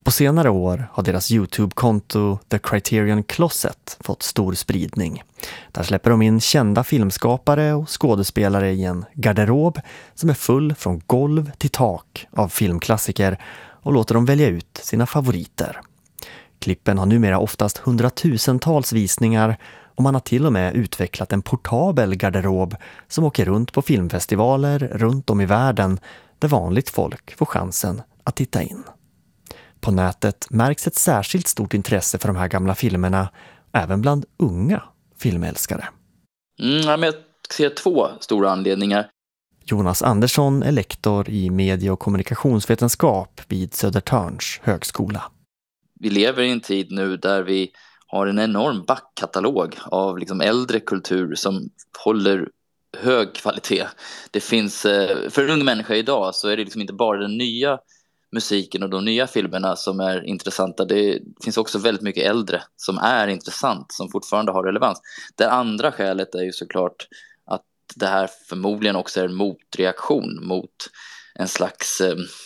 På senare år har deras YouTube-konto The Criterion Closet fått stor spridning. Där släpper de in kända filmskapare och skådespelare i en garderob som är full från golv till tak av filmklassiker och låter dem välja ut sina favoriter. Klippen har numera oftast hundratusentals visningar och man har till och med utvecklat en portabel garderob som åker runt på filmfestivaler runt om i världen där vanligt folk får chansen att titta in. På nätet märks ett särskilt stort intresse för de här gamla filmerna, även bland unga filmälskare. Men jag ser två stora anledningar. Jonas Andersson är lektor i medie- och kommunikationsvetenskap vid Södertörns högskola. Vi lever i en tid nu där vi har en enorm backkatalog av liksom äldre kultur som håller hög kvalitet. Det finns, för en ung människa idag så är det liksom inte bara den nya musiken och de nya filmerna som är intressanta. Det finns också väldigt mycket äldre som är intressant, som fortfarande har relevans. Det andra skälet är ju såklart att det här förmodligen också är en motreaktion mot en slags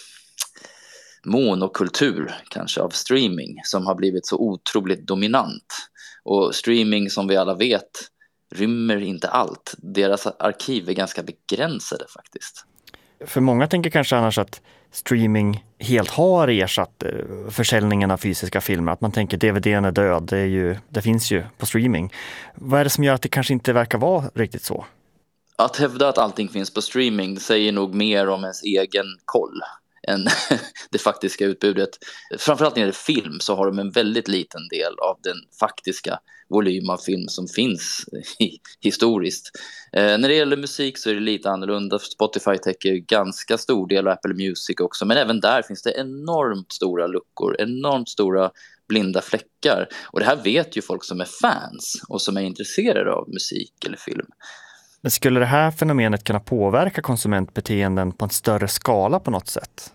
monokultur kanske av streaming som har blivit så otroligt dominant. Och streaming, som vi alla vet, rymmer inte allt. Deras arkiv är ganska begränsade faktiskt. För många tänker kanske annars att streaming helt har ersatt försäljningen av fysiska filmer. Att man tänker DVD:n är död, det finns ju på streaming. Vad är det som gör att det kanske inte verkar vara riktigt så? Att hävda att allting finns på streaming säger nog mer om ens egen koll än det faktiska utbudet. Framförallt när det är film så har de en väldigt liten del av den faktiska volym av film som finns historiskt. När det gäller musik så är det lite annorlunda. Spotify täcker ganska stor del av Apple Music också, men även där finns det enormt stora luckor, enormt stora blinda fläckar. Och det här vet ju folk som är fans och som är intresserade av musik eller film. Men skulle det här fenomenet kunna påverka konsumentbeteenden på en större skala på något sätt?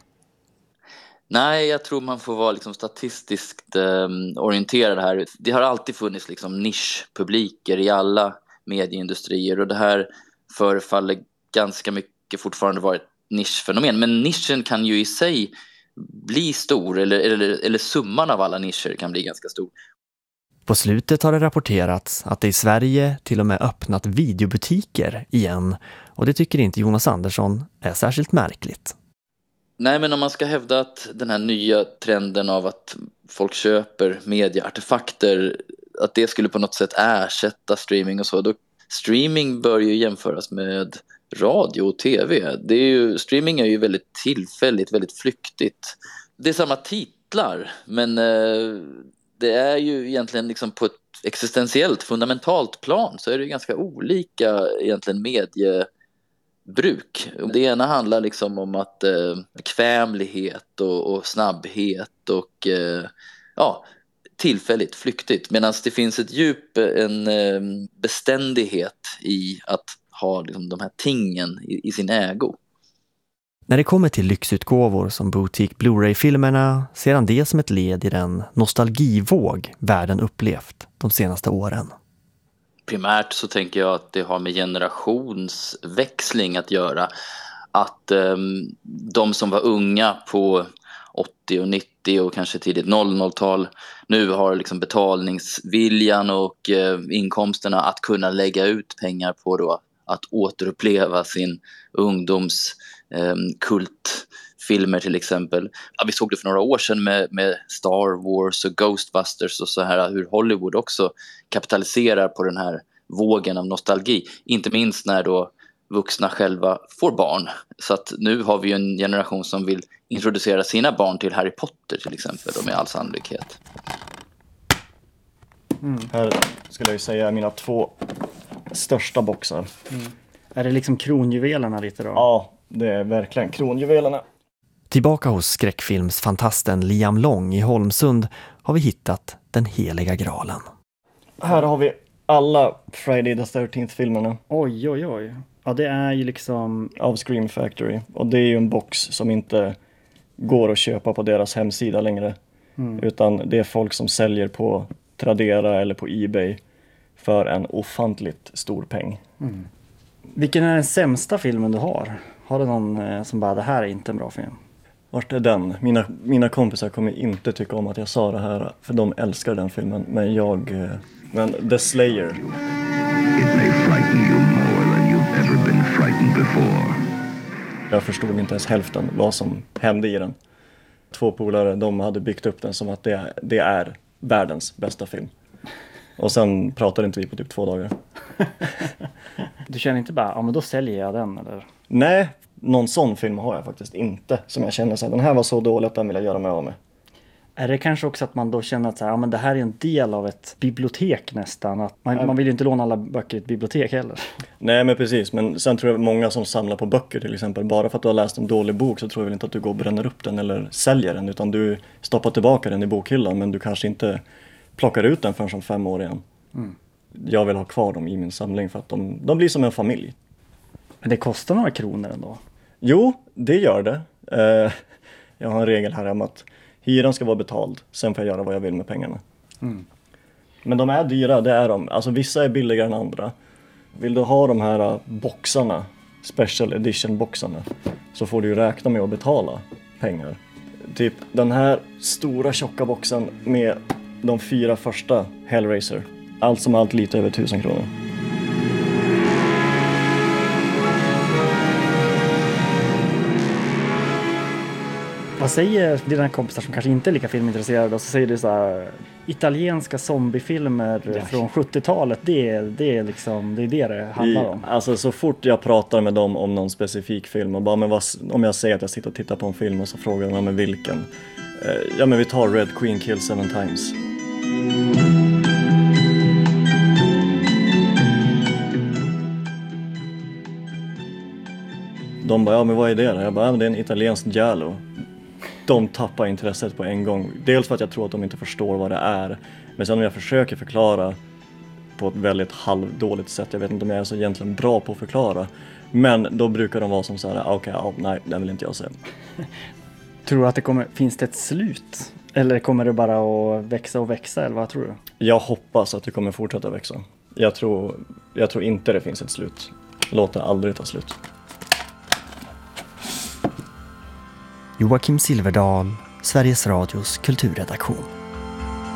Nej, jag tror man får vara liksom statistiskt orienterad här. Det har alltid funnits liksom nischpubliker i alla medieindustrier och det här förefaller ganska mycket fortfarande vara ett nischfenomen. Men nischen kan ju i sig bli stor eller summan av alla nischer kan bli ganska stor. På slutet har det rapporterats att det i Sverige till och med öppnat videobutiker igen och det tycker inte Jonas Andersson är särskilt märkligt. Nej, men om man ska hävda att den här nya trenden av att folk köper medieartefakter, att det skulle på något sätt ersätta streaming och så, då streaming bör ju jämföras med radio och tv. Streaming är ju väldigt tillfälligt, väldigt flyktigt. Det är samma titlar, men det är ju egentligen liksom på ett existentiellt, fundamentalt plan så är det ganska olika egentligen mediebruk. Det ena handlar liksom om att bekvämlighet och snabbhet och tillfälligt, flyktigt. Medan det finns ett djup, en beständighet i att ha liksom de här tingen i sin ägo. När det kommer till lyxutgåvor som Boutique Blu-ray-filmerna ser han det som ett led i den nostalgivåg världen upplevt de senaste åren. Primärt så tänker jag att det har med generationsväxling att göra. Att de som var unga på 80 och 90 och kanske tidigt 00-tal nu har liksom betalningsviljan och inkomsterna att kunna lägga ut pengar på då att återuppleva sin ungdoms kultfilmer till exempel. Ja, vi såg det för några år sedan med Star Wars och Ghostbusters och så här, hur Hollywood också kapitaliserar på den här vågen av nostalgi. Inte minst när då vuxna själva får barn. Så att nu har vi ju en generation som vill introducera sina barn till Harry Potter till exempel, och med all sannolikhet. Här skulle jag ju säga mina 2 största boxar. Är det liksom kronjuvelerna lite då? Ja, det är verkligen kronjuvelerna. Tillbaka hos skräckfilmsfantasten Liam Long i Holmsund har vi hittat den heliga graalen. Här har vi alla Friday the 13th-filmerna. Oj. Ja, det är ju liksom... Av Scream Factory. Och det är ju en box som inte går att köpa på deras hemsida längre. Utan det är folk som säljer på Tradera eller på eBay för en ofantligt stor peng. Vilken är den sämsta filmen du har? Har du någon som bara, det här är inte en bra film? Vart är den? Mina kompisar kommer inte tycka om att jag sa det här, för de älskar den filmen. Men The Slayer. It may frighten you more than you've ever been frightened before. Jag förstod inte ens hälften vad som hände i den. 2 polare, de hade byggt upp den som att det är världens bästa film. Och sen pratade inte vi på typ 2 dagar. Du känner inte bara, ja men då säljer jag den eller? Nej, någon sån film har jag faktiskt inte. Som jag känner så här, den här var så dålig att den vill jag göra mig av med. Är det kanske också att man då känner att så här, ja, men det här är en del av ett bibliotek nästan? Att man vill ju inte låna alla böcker i ett bibliotek heller. Nej, men precis. Men sen tror jag många som samlar på böcker till exempel. Bara för att du har läst en dålig bok så tror jag väl inte att du går och bränner upp den eller säljer den. Utan du stoppar tillbaka den i bokhyllan, men du kanske inte plockar ut den förrän om 5 år igen. Mm. Jag vill ha kvar dem i min samling för att de blir som en familj. Men det kostar några kronor ändå? Jo, det gör det. Jag har en regel här om att hyran ska vara betald. Sen får jag göra vad jag vill med pengarna. Mm. Men de är dyra, det är de. Alltså vissa är billigare än andra. Vill du ha de här boxarna, special edition boxarna, så får du ju räkna med att betala pengar. Typ den här stora tjocka boxen med de 4 första Hellraiser. Allt som allt lite över 1000 kronor. Vad säger dina kompisar som kanske inte är lika filmintresserade, och så säger du så här, italienska zombiefilmer från 70-talet, det är liksom, det är det handlar om. Alltså så fort jag pratar med dem om någon specifik film och bara, men om jag säger att jag sitter och tittar på en film och så frågar de med vilken. Ja, men vi tar Red Queen Kill 7 Times. De bara, ja men vad är det? Jag bara, ja, men det är en italiensk giallo. De tappar intresset på en gång. Dels för att jag tror att de inte förstår vad det är. Men sen om jag försöker förklara på ett väldigt halvdåligt sätt. Jag vet inte om jag är så egentligen bra på att förklara. Men då brukar de vara som så här, okej, nej, det vill inte jag säga. Tror du att finns det ett slut? Eller kommer det bara att växa och växa, eller vad tror du? Jag hoppas att det kommer fortsätta växa. Jag tror inte det finns ett slut. Låt det aldrig ta slut. Joakim Silverdal, Sveriges Radios kulturredaktion.